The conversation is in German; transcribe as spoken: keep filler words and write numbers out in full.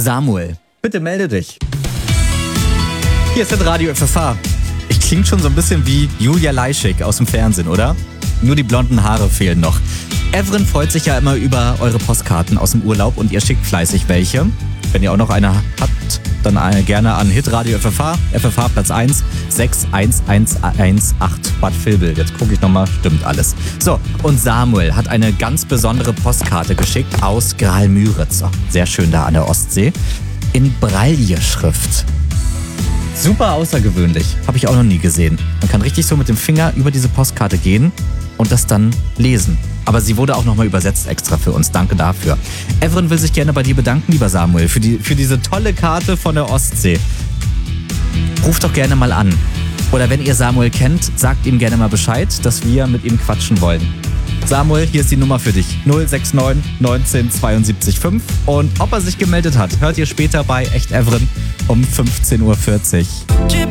Samuel, bitte melde dich. Hier ist das Radio F F H. Ich klinge schon so ein bisschen wie Julia Leischig aus dem Fernsehen, oder? Nur die blonden Haare fehlen noch. Evren freut sich ja immer über eure Postkarten aus dem Urlaub und ihr schickt fleißig welche. Wenn ihr auch noch eine habt, dann eine gerne an Hitradio F F H, F F H Platz eins, sechs eins eins eins acht Bad Vilbel. Jetzt gucke ich nochmal, stimmt alles. So, und Samuel hat eine ganz besondere Postkarte geschickt aus Graal-Müritz. Sehr schön da an der Ostsee. In Braille-Schrift. Super außergewöhnlich. Habe ich auch noch nie gesehen. Man kann richtig so mit dem Finger über diese Postkarte gehen und das dann lesen. Aber sie wurde auch nochmal übersetzt extra für uns. Danke dafür. Evren will sich gerne bei dir bedanken, lieber Samuel, für, die, für diese tolle Karte von der Ostsee. Ruf doch gerne mal an. Oder wenn ihr Samuel kennt, sagt ihm gerne mal Bescheid, dass wir mit ihm quatschen wollen. Samuel, hier ist die Nummer für dich. null sechs neun neunzehn zweiundsiebzig fünf. Und ob er sich gemeldet hat, hört ihr später bei Echt Evren um fünfzehn Uhr vierzig.